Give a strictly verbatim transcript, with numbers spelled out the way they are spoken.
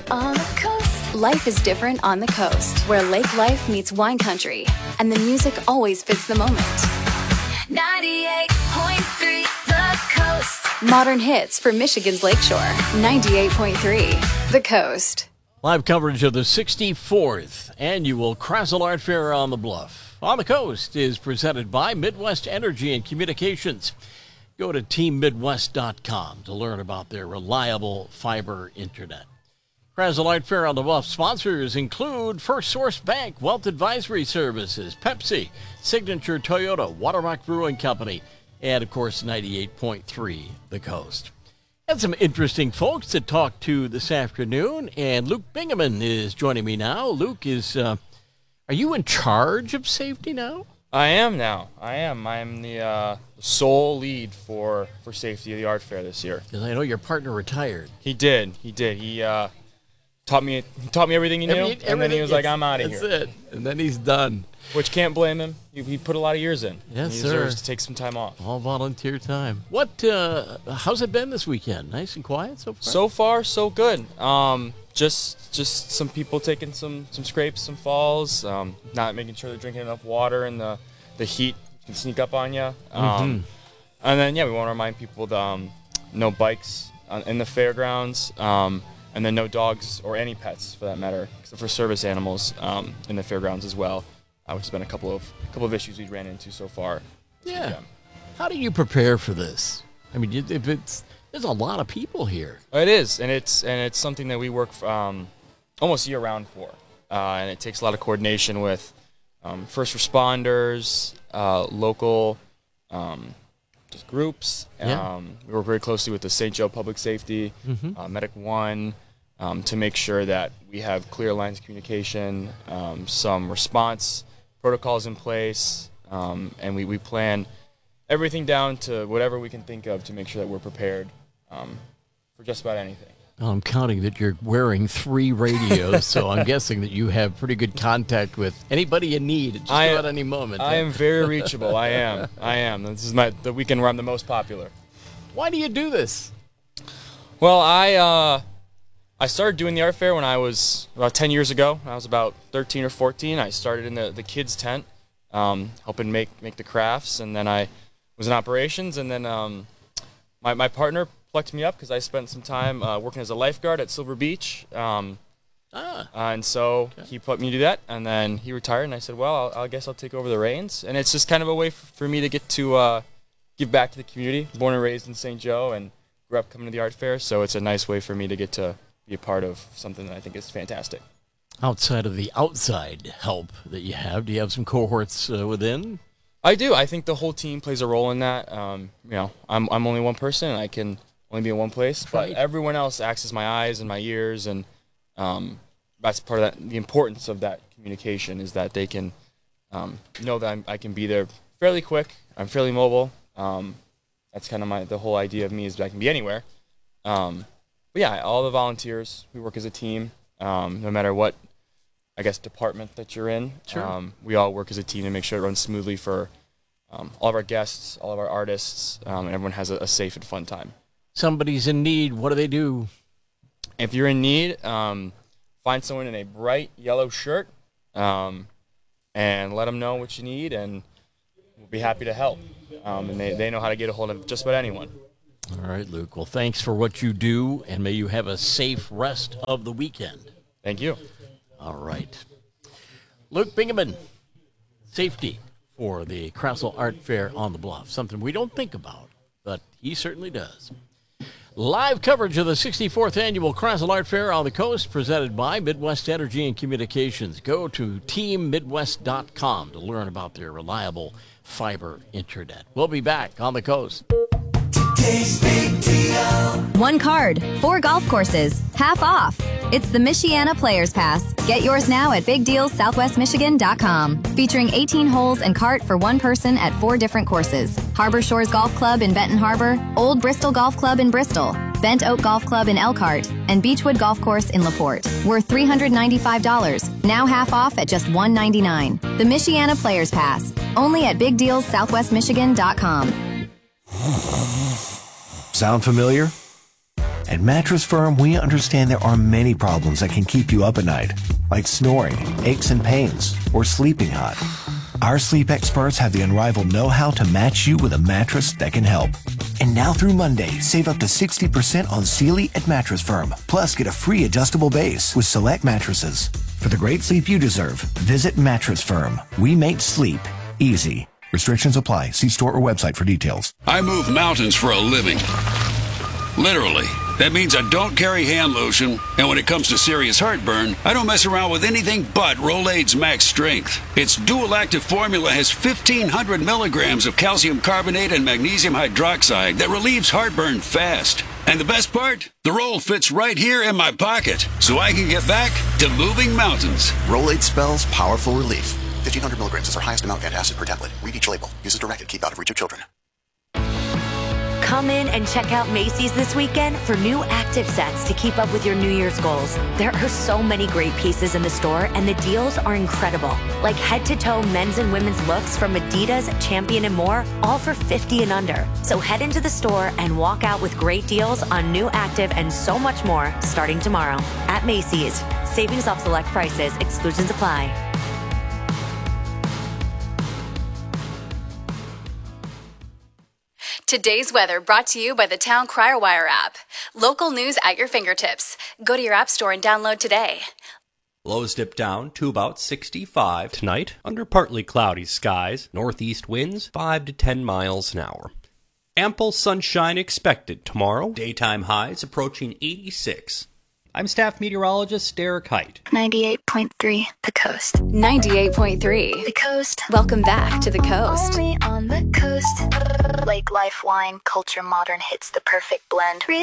On the coast. Life is different on the coast, where lake life meets wine country, and the music always fits the moment. ninety-eight point three The Coast. Modern hits for Michigan's Lakeshore. ninety-eight point three The Coast. Live coverage of the sixty-fourth Annual Krasl Art Fair on the Bluff on the Coast is presented by Midwest Energy and Communications. Go to team midwest dot com to learn about their reliable fiber internet. Krasl Art Fair on the Bluff sponsors include First Source Bank, Wealth Advisory Services, Pepsi, Signature Toyota, Watermark Brewing Company, and, of course, ninety-eight point three The Coast. Had some interesting folks to talk to this afternoon, and Luke Bingaman is joining me now. Luke, is uh, are you in charge of safety now? I am now. I am. I am the uh, sole lead for, for safety of the art fair this year. Because I know your partner retired. He did. He did. He uh, taught me he taught me everything he knew, Every, and then he was like, "I'm out of here." here." That's it. And then he's done. Which can't blame him. He, he put a lot of years in. Yes, he sir. deserves to take some time off. All volunteer time. What? Uh, how's it been this weekend? Nice and quiet so far? So far, so good. Um, just just some people taking some, some scrapes, some falls, um, not making sure they're drinking enough water, and the, the heat can sneak up on you. Um, Mm-hmm. And then, yeah, we want to remind people that um, no bikes on, in the fairgrounds, um, and then no dogs or any pets, for that matter, except for service animals um, in the fairgrounds as well. Uh, which has been a couple of couple of issues we've ran into so far. Yeah. weekend. How do you prepare for this? I mean, if it's there's a lot of people here. It is, and it's and it's something that we work um, almost year round for, uh, and it takes a lot of coordination with um, first responders, uh, local um, just groups. Yeah. Um, we work very closely with the Saint Joe Public Safety, Mm-hmm. uh, Medic One, um, to make sure that we have clear lines of communication, um, some response protocols in place, um, and we, we plan everything down to whatever we can think of to make sure that we're prepared um, for just about anything. Well, I'm counting that you're wearing three radios, so I'm guessing that you have pretty good contact with anybody you need at just I, about any moment. I am very reachable. I am. I am. This is my the weekend where I'm the most popular. Why do you do this? Well, I uh, I started doing the art fair when I was about ten years ago. When I was about thirteen or fourteen. I started in the, the kids' tent, um, helping make, make the crafts, and then I was in operations, and then um, my, my partner plucked me up because I spent some time uh, working as a lifeguard at Silver Beach. Um, Ah, uh, and so Okay. he put me to do that, and then he retired, and I said, well, I'll, I guess I'll take over the reins. And it's just kind of a way f- for me to get to uh, give back to the community. Born and raised in Saint Joe and grew up coming to the art fair, so it's a nice way for me to get to be a part of something that I think is fantastic. outside of the outside help that you have, do you have some cohorts uh, within? I do. I think the whole team plays a role in that. Um, you know, I'm I'm only one person, and I can only be in one place, but Right. everyone else acts as my eyes and my ears, and um, that's part of that. The importance of that communication is that they can um, know that I'm, I can be there fairly quick. I'm fairly mobile. Um, that's kind of my the whole idea of me is that I can be anywhere. Um, but yeah, all the volunteers, we work as a team. Um, no matter what, I guess, department that you're in, Sure. um, we all work as a team to make sure it runs smoothly for um, all of our guests, all of our artists, um, and everyone has a, a safe and fun time. Somebody's in need. What do they do? If you're in need, um, find someone in a bright yellow shirt um, and let them know what you need, and we'll be happy to help. Um, and they, they know how to get a hold of just about anyone. All right, Luke. Well, thanks for what you do, and may you have a safe rest of the weekend. Thank you. All right. Luke Bingaman, safety for the Krasl Art Fair on the Bluff, something we don't think about, but he certainly does. Live coverage of the sixty-fourth Annual Krasl Art Fair on the Coast, presented by Midwest Energy and Communications. Go to team midwest dot com to learn about their reliable fiber internet. We'll be back on the Coast. One card, four golf courses, half off. It's the Michiana Players Pass. Get yours now at big deals southwest michigan dot com. Featuring eighteen holes and cart for one person at four different courses. Harbor Shores Golf Club in Benton Harbor, Old Bristol Golf Club in Bristol, Bent Oak Golf Club in Elkhart, and Beechwood Golf Course in LaPorte. Worth three hundred ninety-five dollars. Now half off at just one hundred ninety-nine dollars. The Michiana Players Pass. Only at big deals southwest michigan dot com. Sound familiar? At Mattress Firm, we understand there are many problems that can keep you up at night, like snoring, aches and pains, or sleeping hot. Our sleep experts have the unrivaled know-how to match you with a mattress that can help. And now through Monday, save up to sixty percent on Sealy at Mattress Firm. Plus, get a free adjustable base with select mattresses. For the great sleep you deserve, visit Mattress Firm. We make sleep easy. Restrictions apply. See store or website for details. I move mountains for a living. Literally. That means I don't carry hand lotion, and when it comes to serious heartburn, I don't mess around with anything but Rolaids Max Strength. Its dual-active formula has fifteen hundred milligrams of calcium carbonate and magnesium hydroxide that relieves heartburn fast. And the best part? The roll fits right here in my pocket, so I can get back to moving mountains. Rolaids spells powerful relief. fifteen hundred milligrams is our highest amount of antacid per tablet. Read each label. Use as directed. Keep out of reach of children. Come in and check out Macy's this weekend for new active sets to keep up with your New Year's goals. There are so many great pieces in the store, and the deals are incredible. Like head-to-toe men's and women's looks from Adidas, Champion, and more, all for fifty and under. So head into the store and walk out with great deals on new active and so much more starting tomorrow. At Macy's. Savings off select prices. Exclusions apply. Today's weather brought to you by the Town Crier Wire app. Local news at your fingertips. Go to your app store and download today. Lows dip down to about sixty-five tonight under partly cloudy skies. Northeast winds five to ten miles an hour. Ample sunshine expected tomorrow. Daytime highs approaching eighty-six. I'm staff meteorologist Derek Height. ninety-eight point three The Coast. ninety-eight point three The Coast. Welcome back to The Coast. Only on the coast. Lake Life Wine, culture modern hits the perfect blend.